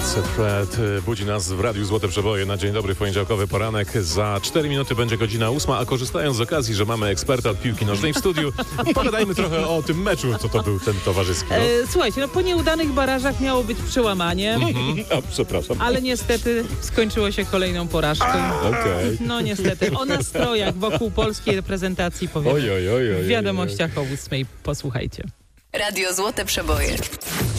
Fred budzi nas w Radiu Złote Przeboje na dzień dobry poniedziałkowy poranek. Za 4 minuty będzie godzina 8, a korzystając z okazji, że mamy eksperta od piłki nożnej w studiu, pogadajmy trochę o tym meczu, co to był ten towarzyski. No? Słuchajcie, po nieudanych barażach miało być przełamanie, Przepraszam. ale niestety skończyło się kolejną porażką. Okej. No niestety, o nastrojach wokół polskiej reprezentacji powiemy w wiadomościach o 8. Posłuchajcie. Radio Złote Przeboje.